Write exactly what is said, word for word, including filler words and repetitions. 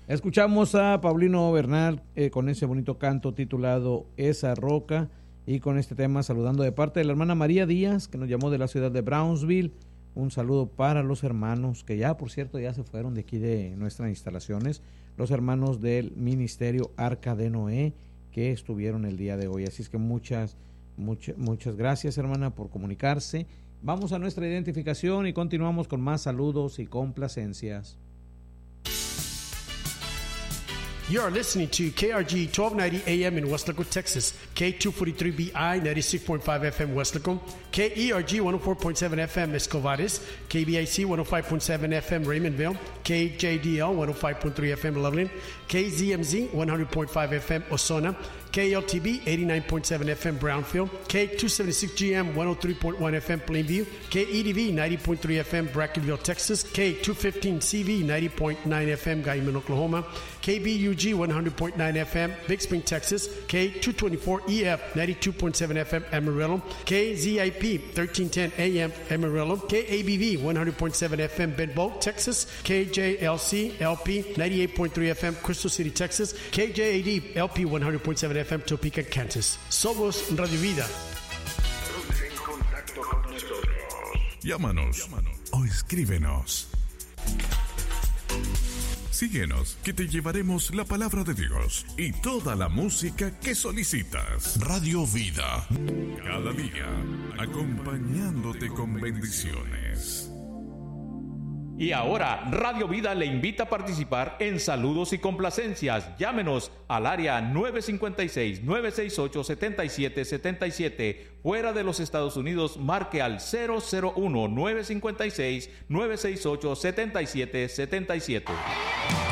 Escuchamos a Paulino Bernal eh, con ese bonito canto titulado Esa Roca, y con este tema saludando de parte de la hermana María Díaz, que nos llamó de la ciudad de Brownsville. Un saludo para los hermanos que ya, por cierto, ya se fueron de aquí de nuestras instalaciones, los hermanos del Ministerio Arca de Noé, que estuvieron el día de hoy. Así es que muchas, muchas, muchas gracias, hermana, por comunicarse. Vamos a nuestra identificación y continuamos con más saludos y complacencias. You are listening to K R G twelve ninety A M in Weslaco, Texas, K two forty-three B I ninety-six point five F M Weslaco, K E R G one oh four point seven F M Escovares, K B I C one oh five point seven F M Raymondville, K J D L one oh five point three F M Loveland, K Z M Z one hundred point five F M Osona, K L T B eighty-nine point seven F M Brownfield, K two seventy-six G M one oh three point one F M Plainview, K E D V ninety point three F M Brackenville, Texas, K two fifteen C V ninety point nine F M Guyman, Oklahoma, K B U G one hundred point nine F M Big Spring, Texas, K two twenty-four E F ninety-two point seven F M Amarillo, K Z I P thirteen ten A M Amarillo, K A B V one hundred point seven F M Benbow, Texas, K J L C L P ninety-eight point three F M Crystal City, Texas, K J A D L P one hundred point seven F M Topeka, Kansas. Somos Radio Vida. Ponte en contacto con nosotros. Llámanos, Llámanos o escríbenos. Síguenos, que te llevaremos la palabra de Dios y toda la música que solicitas. Radio Vida, cada día acompañándote con bendiciones. Y ahora, Radio Vida le invita a participar en saludos y complacencias. Llámenos al área nueve cinco seis, nueve seis ocho, siete siete siete siete. Fuera de los Estados Unidos, marque al cero cero uno, nueve cinco seis, nueve seis ocho, siete siete siete siete.